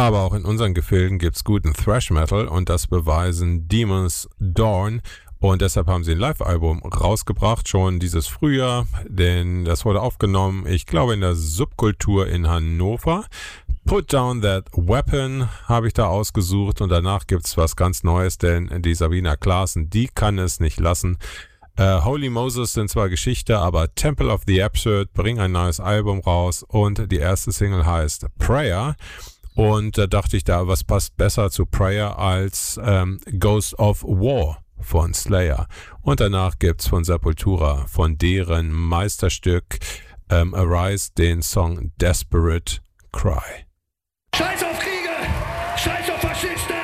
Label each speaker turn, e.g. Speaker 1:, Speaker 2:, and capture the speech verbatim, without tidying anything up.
Speaker 1: Aber auch in unseren Gefilden gibt's guten Thrash Metal und das beweisen Demons Dawn. Und deshalb haben sie ein Live-Album rausgebracht, schon dieses Frühjahr, denn das wurde aufgenommen, ich glaube, in der Subkultur in Hannover. Put Down That Weapon habe ich da ausgesucht und danach gibt's was ganz Neues, denn die Sabina Klaassen, die kann es nicht lassen. Uh, Holy Moses sind zwar Geschichte, aber Temple of the Absurd bringen ein neues Album raus und die erste Single heißt Prayer. Und da dachte ich, da was passt besser zu Prayer als ähm, Ghost of War von Slayer. Und danach gibt's von Sepultura, von deren Meisterstück ähm, Arise, den Song Desperate Cry.
Speaker 2: Scheiß auf Kriege! Scheiß auf Faschisten!